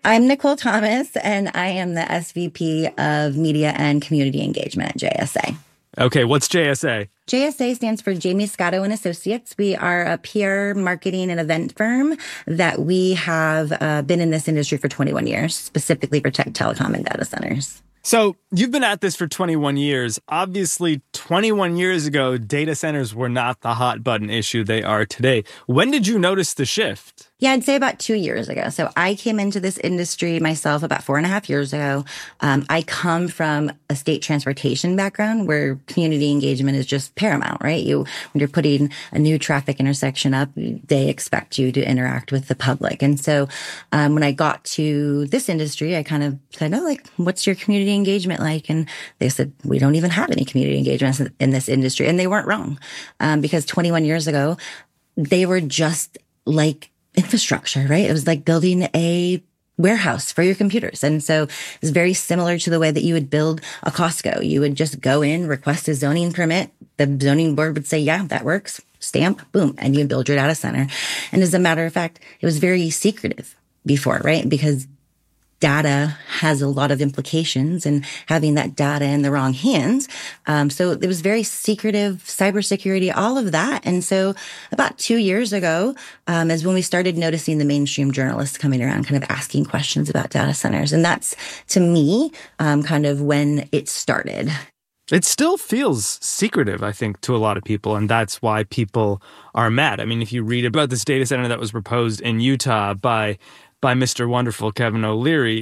I'm Nicole Thomas, and I am the SVP of Media and Community Engagement at JSA. Okay, what's JSA? JSA stands for Jamie Scotto and Associates. We are a PR, marketing, and event firm that we have been in this industry for 21 years, specifically for tech, telecom, and data centers. So you've been at this for 21 years. Obviously, 21 years ago, data centers were not the hot button issue they are today. When did you notice the shift? Yeah, I'd say about 2 years ago. So I came into this industry myself about 4.5 years ago. I come from a state transportation background where community engagement is just paramount, right? When you're putting a new traffic intersection up, they expect you to interact with the public. And so when I got to this industry, I kind of said, what's your community engagement like? And they said, we don't even have any community engagement in this industry. And they weren't wrong, because 21 years ago, they were just like infrastructure, right? It was like building a warehouse for your computers. And so it's very similar to the way that you would build a Costco. You would just go in, request a zoning permit. The zoning board would say, yeah, that works. Stamp, boom, and you build your data center. And as a matter of fact, it was very secretive before, right? Because data has a lot of implications, and having that data in the wrong hands. So it was very secretive, cybersecurity, all of that. And so about 2 years ago, is when we started noticing the mainstream journalists coming around, kind of asking questions about data centers. And that's, to me, kind of when it started. It still feels secretive, I think, to a lot of people, and that's why people are mad. I mean, if you read about this data center that was proposed in Utah by Mr. Wonderful Kevin O'Leary,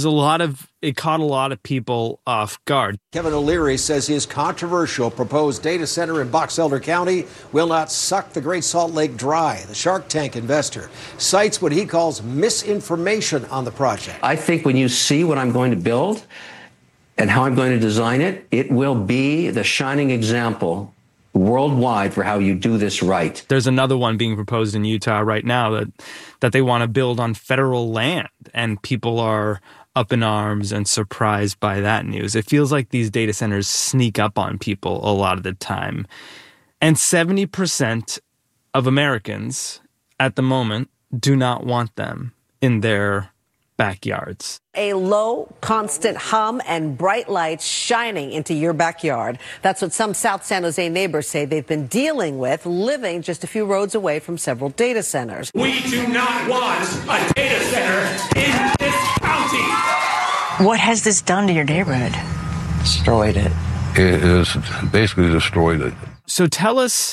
it caught a lot of people off guard. Kevin O'Leary says his controversial proposed data center in Box Elder County will not suck the Great Salt Lake dry. The Shark Tank investor cites what he calls misinformation on the project. I think when you see what I'm going to build and how I'm going to design it, it will be the shining example worldwide for how you do this right. There's another one being proposed in Utah right now that they want to build on federal land, and people are up in arms and surprised by that news. It feels like these data centers sneak up on people a lot of the time. And 70% of Americans at the moment do not want them in their backyards. A low, constant hum and bright lights shining into your backyard. That's what some South San Jose neighbors say they've been dealing with, living just a few roads away from several data centers. We do not want a data center in this county. What has this done to your neighborhood? Destroyed it. It has basically destroyed it. So tell us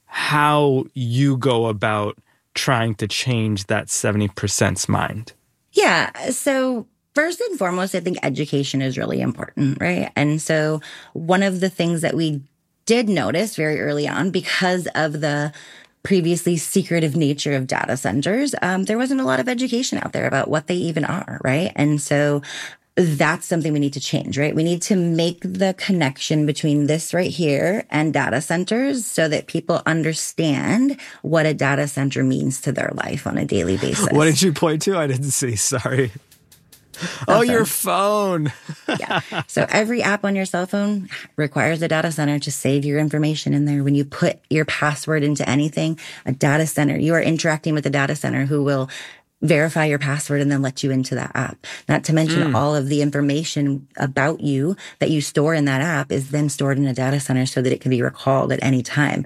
how you go about trying to change that 70%'s mind. Yeah. So first and foremost, I think education is really important, right? And so one of the things that we did notice very early on, because of the previously secretive nature of data centers, there wasn't a lot of education out there about what they even are, right? And so that's something we need to change, right? We need to make the connection between this right here and data centers so that people understand what a data center means to their life on a daily basis. What did you point to? I didn't see. Sorry. Oh, your phone. Yeah. So every app on your cell phone requires a data center to save your information in there. When you put your password into anything, a data center, you are interacting with a data center who will verify your password and then let you into that app. Not to mention all of the information about you that you store in that app is then stored in a data center so that it can be recalled at any time.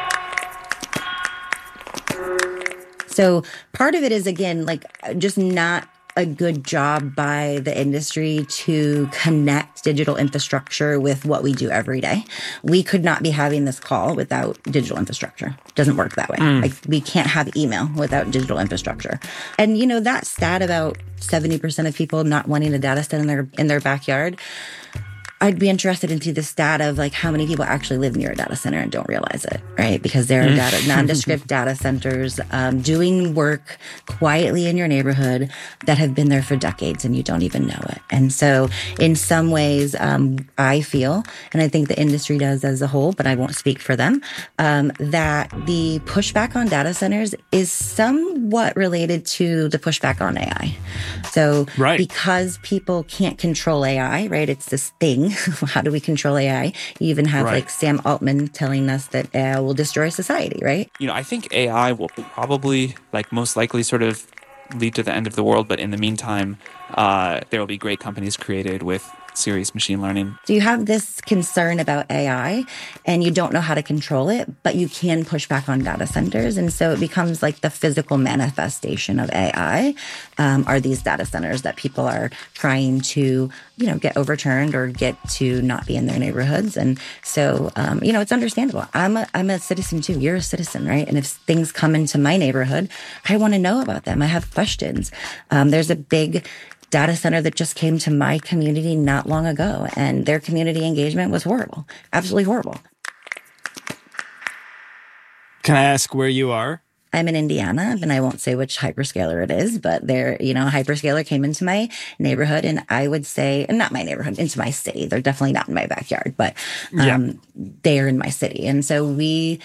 So part of it is, again, like just not a good job by the industry to connect digital infrastructure with what we do every day. We could not be having this call without digital infrastructure. It doesn't work that way. Like we can't have email without digital infrastructure. And you know, that stat about 70% of people not wanting a data center in their backyard, I'd be interested into the stat of like how many people actually live near a data center and don't realize it, right? Because there are nondescript data centers doing work quietly in your neighborhood that have been there for decades and you don't even know it. And so in some ways, I feel, and I think the industry does as a whole, but I won't speak for them, that the pushback on data centers is somewhat related to the pushback on AI. So because people can't control AI, right? It's this thing. How do we control AI? You even have like Sam Altman telling us that AI will destroy society, right? You know, I think AI will probably, like most likely, sort of lead to the end of the world, but in the meantime, there will be great companies created with serious machine learning. So you have this concern about AI and you don't know how to control it, but you can push back on data centers. And so it becomes like the physical manifestation of AI are these data centers that people are trying to, get overturned or get to not be in their neighborhoods. And so, it's understandable. I'm a citizen too. You're a citizen, right? And if things come into my neighborhood, I want to know about them. I have questions. There's a big data center that just came to my community not long ago, and their community engagement was horrible, absolutely horrible. Can I ask where you are? I'm in Indiana, and I won't say which hyperscaler it is, but a hyperscaler came into my neighborhood, and I would say, not my neighborhood, into my city. They're definitely not in my backyard, but they're in my city. And so we,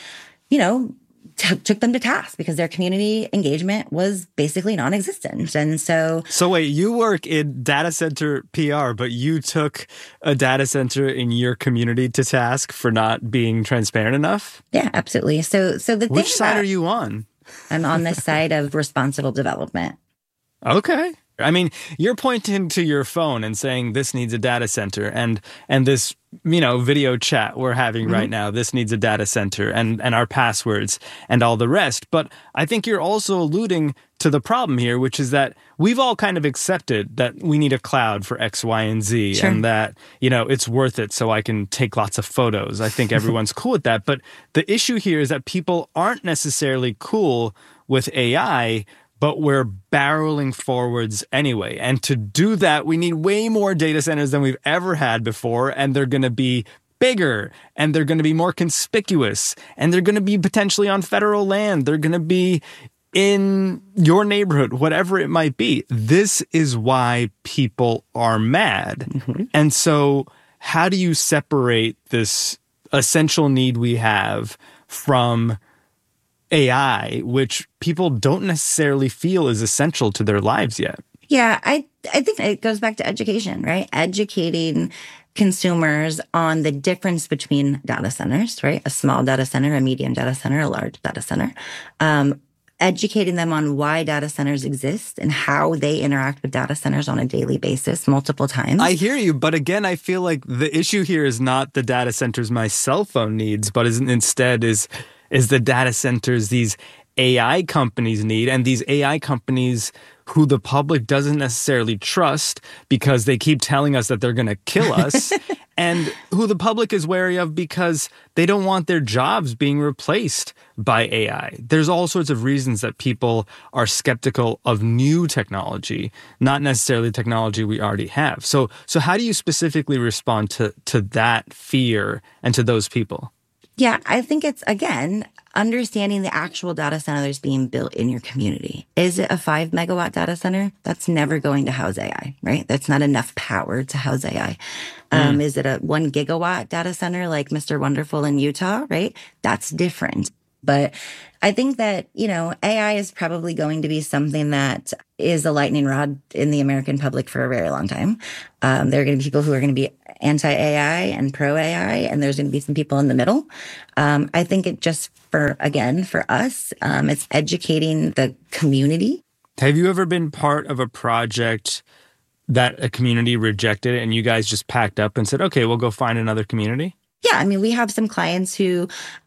took them to task because their community engagement was basically non-existent. And so wait, you work in data center PR, but you took a data center in your community to task for not being transparent enough? Yeah, absolutely. So the thing which side are you on? I'm on the side of responsible development. Okay. I mean, you're pointing to your phone and saying this needs a data center, and this, video chat we're having right now, this needs a data center, and our passwords and all the rest. But I think you're also alluding to the problem here, which is that we've all kind of accepted that we need a cloud for X, Y, and Z, sure, and that, it's worth it so I can take lots of photos. I think everyone's cool with that. But the issue here is that people aren't necessarily cool with AI, but we're barreling forwards anyway. And to do that, we need way more data centers than we've ever had before. And they're going to be bigger, and they're going to be more conspicuous, and they're going to be potentially on federal land. They're going to be in your neighborhood, whatever it might be. This is why people are mad. Mm-hmm. And so how do you separate this essential need we have from AI, which people don't necessarily feel is essential to their lives yet? Yeah, I think it goes back to education, right? Educating consumers on the difference between data centers, right? A small data center, a medium data center, a large data center. Educating them on why data centers exist and how they interact with data centers on a daily basis multiple times. I hear you, but again, I feel like the issue here is not the data centers my cell phone needs, but instead is the data centers these AI companies need, and these AI companies who the public doesn't necessarily trust because they keep telling us that they're going to kill us, and who the public is wary of because they don't want their jobs being replaced by AI. There's all sorts of reasons that people are skeptical of new technology, not necessarily technology we already have. So how do you specifically respond to that fear and to those people? Yeah, I think it's, again, understanding the actual data center that's being built in your community. Is it a 5 megawatt data center? That's never going to house AI, right? That's not enough power to house AI. Is it a 1 gigawatt data center like Mr. Wonderful in Utah, right? That's different. But I think that, AI is probably going to be something that is a lightning rod in the American public for a very long time. There are going to be people who are going to be anti-AI and pro-AI, and there's going to be some people in the middle. I think it just, for us, it's educating the community. Have you ever been part of a project that a community rejected and you guys just packed up and said, okay, we'll go find another community? Yeah, I mean, we have some clients who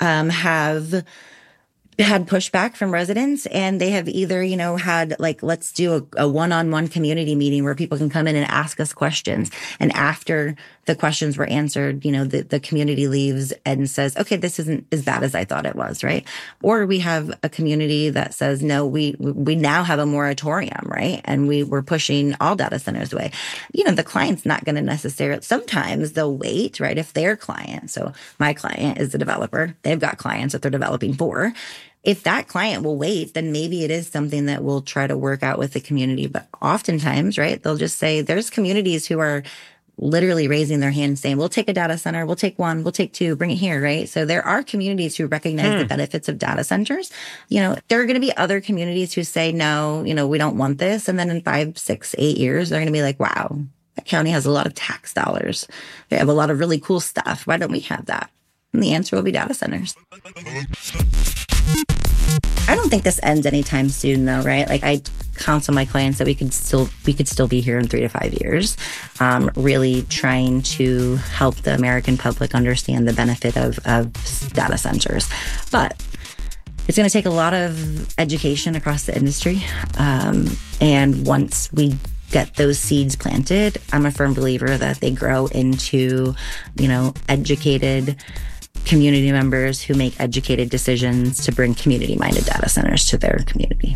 have had pushback from residents, and they have either, had let's do a one-on-one community meeting where people can come in and ask us questions. And after the questions were answered, the community leaves and says, okay, this isn't as bad as I thought it was, right? Or we have a community that says, no, we now have a moratorium, right? And we're pushing all data centers away. The client's not going to necessarily, sometimes they'll wait, right? If their client, so my client is the developer, they've got clients that they're developing for. If that client will wait, then maybe it is something that we'll try to work out with the community. But oftentimes, right, they'll just say there's communities who are literally raising their hand saying, we'll take a data center, we'll take one, we'll take two, bring it here, right? So there are communities who recognize the benefits of data centers. There are going to be other communities who say, no, we don't want this. And then in 5, 6, 8 years, they're going to be like, wow, that county has a lot of tax dollars. They have a lot of really cool stuff. Why don't we have that? And the answer will be data centers. I don't think this ends anytime soon, though, right? Like, I counsel my clients that we could still be here in 3 to 5 years, really trying to help the American public understand the benefit of data centers. But it's going to take a lot of education across the industry. And once we get those seeds planted, I'm a firm believer that they grow into, educated community members who make educated decisions to bring community-minded data centers to their community.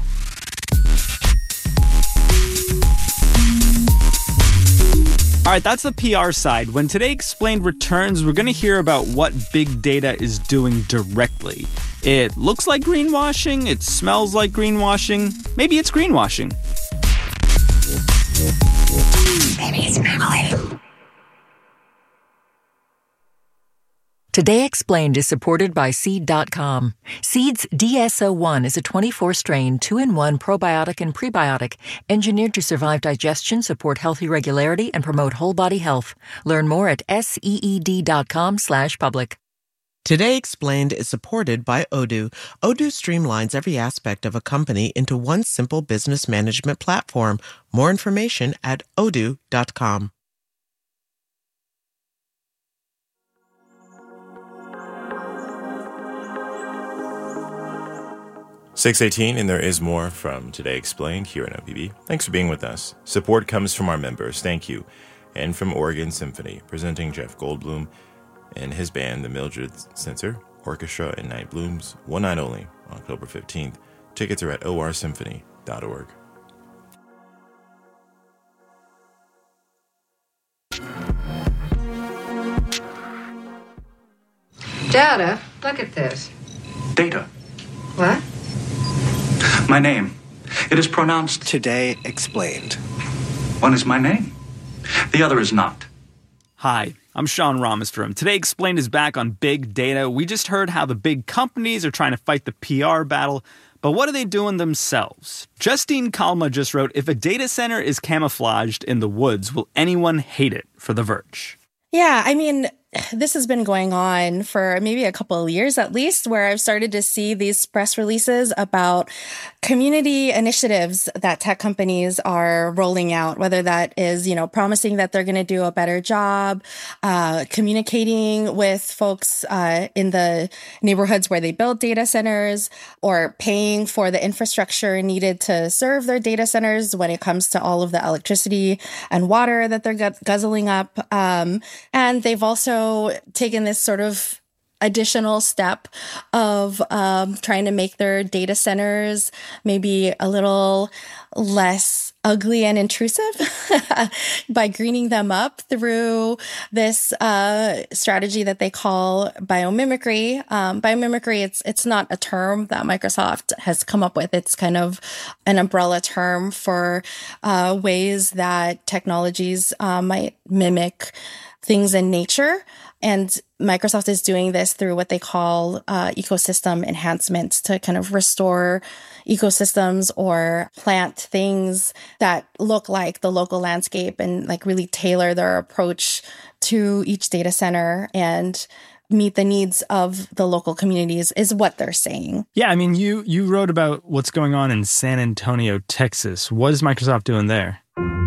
All right, that's the PR side. When Today Explained returns, we're going to hear about what big data is doing directly. It looks like greenwashing. It smells like greenwashing. Maybe it's greenwashing. Maybe it's family. Today Explained is supported by Seed.com. Seed's DSO1 is a 24-strain, 2-in-1 probiotic and prebiotic engineered to survive digestion, support healthy regularity, and promote whole body health. Learn more at seed.com/public. Today Explained is supported by Odoo. Odoo streamlines every aspect of a company into one simple business management platform. More information at odoo.com. .618, and there is more from Today Explained here at OPB. Thanks for being with us. Support comes from our members, thank you, and from Oregon Symphony, presenting Jeff Goldblum and his band, the Mildred Censer Orchestra and Night Blooms, one night only, October 15th. Tickets are at orsymphony.org. Data, look at this. Data. What? My name. It is pronounced Today Explained. One is my name. The other is not. Hi, I'm Sean Rameswaram. Today Explained is back on big data. We just heard how the big companies are trying to fight the PR battle, but what are they doing themselves? Justine Kalma just wrote, if a data center is camouflaged in the woods, will anyone hate it? For The Verge. Yeah, I mean, this has been going on for maybe a couple of years at least, where I've started to see these press releases about community initiatives that tech companies are rolling out, whether that is, promising that they're going to do a better job, communicating with folks in the neighborhoods where they build data centers, or paying for the infrastructure needed to serve their data centers when it comes to all of the electricity and water that they're guzzling up. And they've also taken this sort of additional step of trying to make their data centers maybe a little less ugly and intrusive by greening them up through this strategy that they call biomimicry. Biomimicry, it's not a term that Microsoft has come up with. It's kind of an umbrella term for ways that technologies might mimic things in nature. And Microsoft is doing this through what they call ecosystem enhancements to kind of restore ecosystems or plant things that look like the local landscape and like really tailor their approach to each data center and meet the needs of the local communities is what they're saying. Yeah, I mean, you wrote about what's going on in San Antonio, Texas. What is Microsoft doing there?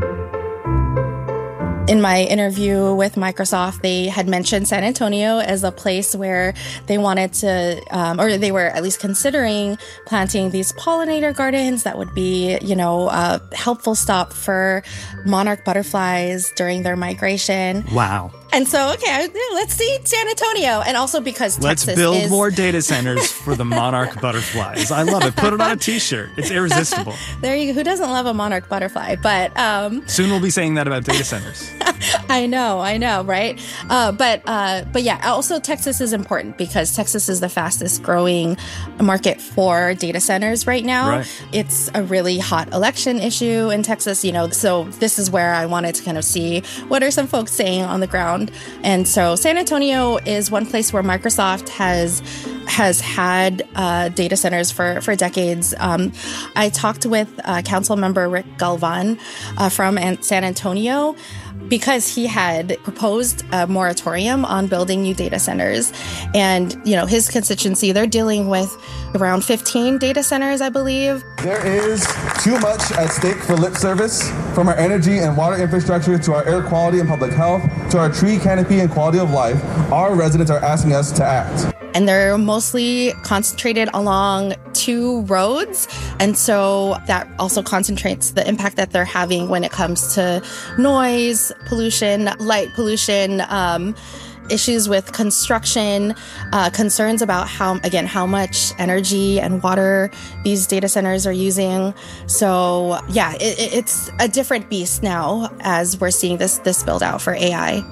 In my interview with Microsoft, they had mentioned San Antonio as a place where they wanted to, or they were at least considering planting these pollinator gardens that would be, a helpful stop for monarch butterflies during their migration. Wow. And so, okay, let's see San Antonio. And also because Texas Let's build more data centers for the monarch butterflies. I love it. Put it on a t-shirt. It's irresistible. There you go. Who doesn't love a monarch butterfly? But soon we'll be saying that about data centers. I know, right? But yeah, also Texas is important because Texas is the fastest growing market for data centers right now. Right. It's a really hot election issue in Texas, so this is where I wanted to kind of see what are some folks saying on the ground. And so San Antonio is one place where Microsoft has has had data centers for decades. I talked with council member Rick Galvan from San Antonio because he had proposed a moratorium on building new data centers. And, his constituency, they're dealing with around 15 data centers, I believe. There is too much at stake for lip service, from our energy and water infrastructure to our air quality and public health to our tree canopy and quality of life. Our residents are asking us to act. And they're mostly concentrated along 2 roads. And so that also concentrates the impact that they're having when it comes to noise pollution, light pollution, issues with construction, concerns about how much energy and water these data centers are using. So yeah, it's a different beast now as we're seeing this build out for AI.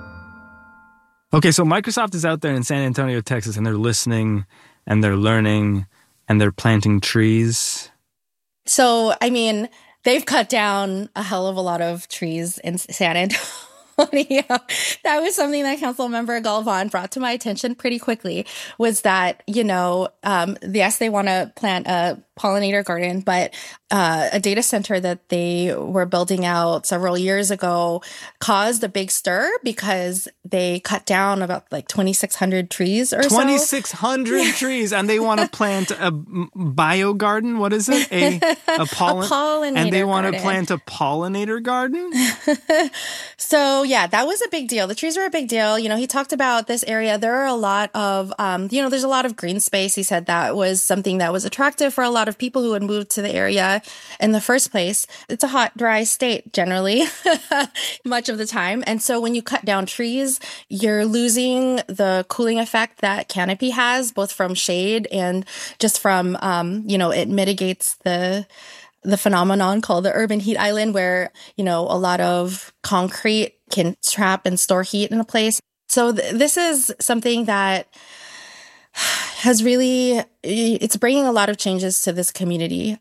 Okay, so Microsoft is out there in San Antonio, Texas, and they're listening and they're learning and they're planting trees. So, they've cut down a hell of a lot of trees in San Antonio. That was something that Council Member Galvan brought to my attention pretty quickly, was that, yes, they want to plant a pollinator garden, but a data center that they were building out several years ago caused a big stir because they cut down about 2,600 trees or 2,600 trees, and they want to plant a bio garden. What is it? A pollinator and they want garden. to plant a pollinator garden? So yeah, that was a big deal. The trees were a big deal. He talked about this area. There are a lot of, there's a lot of green space. He said that was something that was attractive for a lot of people who had moved to the area in the first place. It's a hot, dry state generally, much of the time. And so when you cut down trees, you're losing the cooling effect that canopy has, both from shade and just from, it mitigates the phenomenon called the urban heat island, where, a lot of concrete can trap and store heat in a place. So this is something that has really, it's bringing a lot of changes to this community.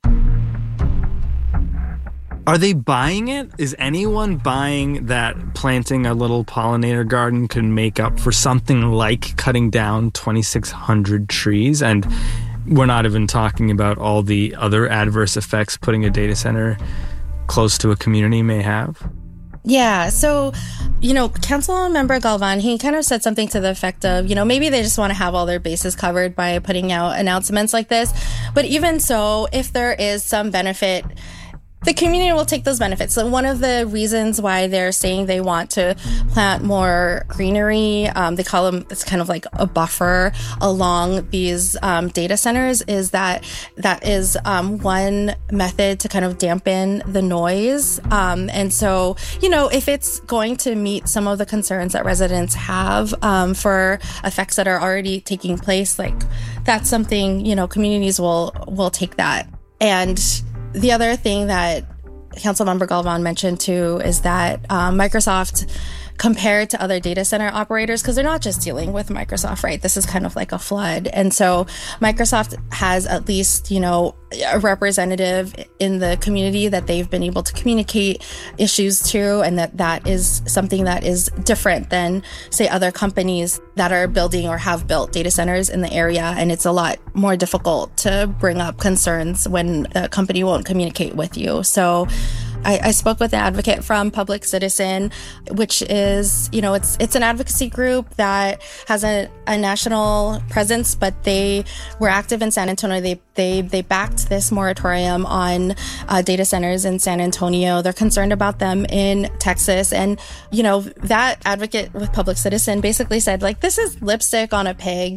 Are they buying it? Is anyone buying that planting a little pollinator garden can make up for something like cutting down 2,600 trees? And we're not even talking about all the other adverse effects putting a data center close to a community may have. Yeah. So, Council Member Galvan, he kind of said something to the effect of, maybe they just want to have all their bases covered by putting out announcements like this. But even so, if there is some benefit, the community will take those benefits. So one of the reasons why they're saying they want to plant more greenery, they call them, it's kind of like a buffer along these data centers, is that is one method to kind of dampen the noise. And so, if it's going to meet some of the concerns that residents have for effects that are already taking place, that's something, communities will take that. And the other thing that Councilmember Galvan mentioned too is that Microsoft, compared to other data center operators, because they're not just dealing with Microsoft, right? This is kind of like a flood. And so Microsoft has at least, a representative in the community that they've been able to communicate issues to, and that is something that is different than, say, other companies that are building or have built data centers in the area. And it's a lot more difficult to bring up concerns when the company won't communicate with you. So I spoke with an advocate from Public Citizen, which is, it's an advocacy group that has a national presence, but they were active in San Antonio. They backed this moratorium on data centers in San Antonio. They're concerned about them in Texas. And, that advocate with Public Citizen basically said, this is lipstick on a pig.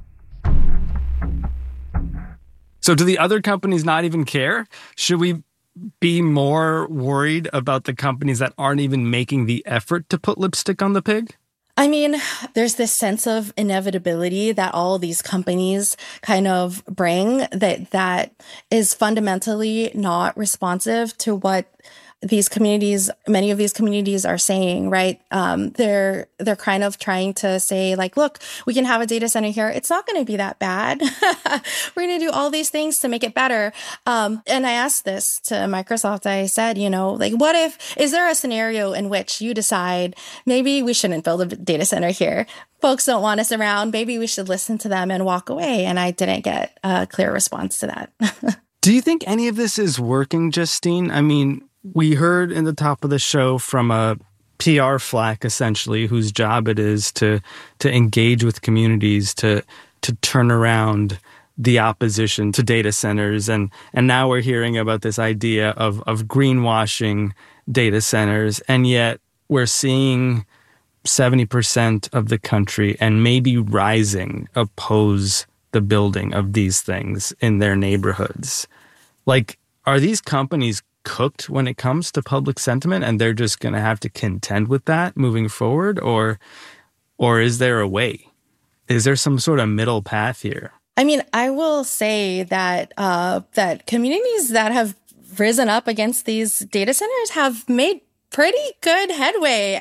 So do the other companies not even care? Should we be more worried about the companies that aren't even making the effort to put lipstick on the pig? There's this sense of inevitability that all these companies kind of bring that is fundamentally not responsive to what these communities, many of these communities are saying, right? They're kind of trying to say like, look, we can have a data center here. It's not going to be that bad. We're going to do all these things to make it better. And I asked this to Microsoft. I said, like, is there a scenario in which you decide maybe we shouldn't build a data center here? Folks don't want us around. Maybe we should listen to them and walk away. And I didn't get a clear response to that. Do you think any of this is working, Justine? I mean, we heard in the top of the show from a PR flack, essentially, whose job it is to engage with communities, to turn around the opposition to data centers. And now we're hearing about this idea of greenwashing data centers. And yet we're seeing 70% of the country and maybe rising oppose the building of these things in their neighborhoods. Like, are these companies cooked when it comes to public sentiment and they're just going to have to contend with that moving forward? Or is there a way? Is there some sort of middle path here? I mean, I will say that that communities that have risen up against these data centers have made pretty good headway.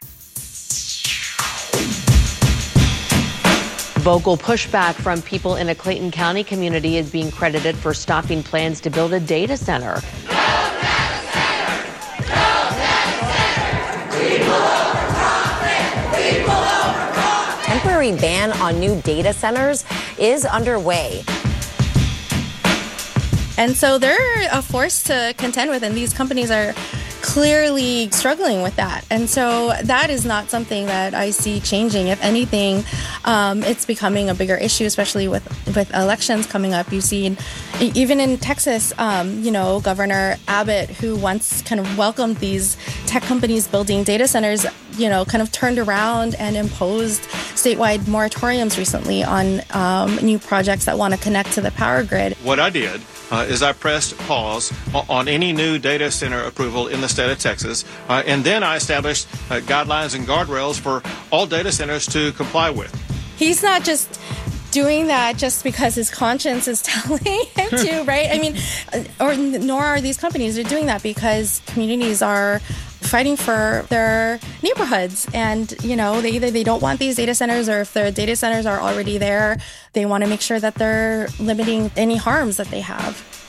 Vocal pushback from people in a Clayton County community is being credited for stopping plans to build a data center. Temporary ban on new data centers is underway. And so they're a force to contend with, and these companies are clearly struggling with that. And so that is not something that I see changing. If anything, it's becoming a bigger issue, especially with elections coming up. You've seen, even in Texas, Governor Abbott, who once kind of welcomed these tech companies building data centers, kind of turned around and imposed statewide moratoriums recently on new projects that want to connect to the power grid. What I did is I pressed pause on any new data center approval in the state of Texas, and then I established guidelines and guardrails for all data centers to comply with. He's not just doing that just because his conscience is telling him to, right? I mean, nor are these companies. They're doing that because communities are fighting for their neighborhoods, and they don't want these data centers, or if the data centers are already there, they want to make sure that they're limiting any harms that they have.